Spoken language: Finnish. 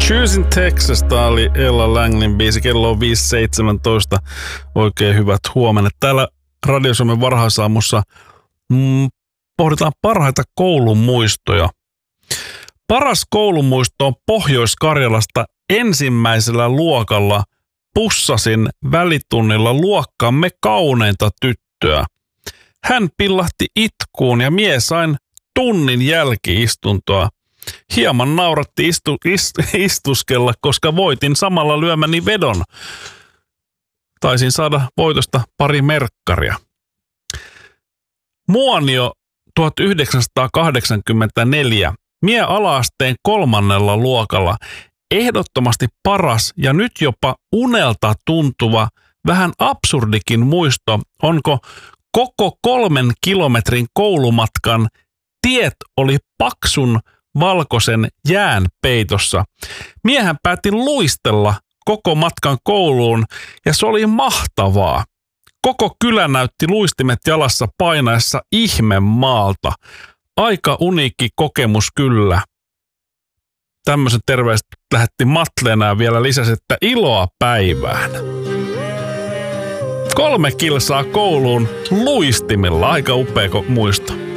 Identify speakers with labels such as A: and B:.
A: Choosing Texas, tää oli Ella Langlin biisi, kello on 5.17. Oikein hyvät huomenna. Täällä Radio Suomen varhaisaamussa pohditaan parhaita koulumuistoja. Paras koulumuisto on Pohjois-Karjalasta. Ensimmäisellä luokalla pussasin välitunnilla luokkamme kauneinta tyttöä. Hän pillahti itkuun ja mie sain tunnin jälki-istuntoa. Hieman nauratti istuskella, koska voitin samalla lyömäni vedon. Taisin saada voitosta pari merkkaria. Muonio 1984. Mie ala-asteen 3. luokalla. Ehdottomasti paras ja nyt jopa unelta tuntuva, vähän absurdikin muisto, onko koko 3 kilometrin koulumatkan tiet oli paksun valkoisen jään peitossa. Miehän päätti luistella koko matkan kouluun ja se oli mahtavaa. Koko kylä näytti luistimet jalassa painaessa ihme maalta. Aika uniikki kokemus kyllä. Tämmöisen terveiset lähetti Matleena ja vielä lisäsi, että iloa päivään. 3 kilsaa kouluun luistimilla. Aika upea muisto.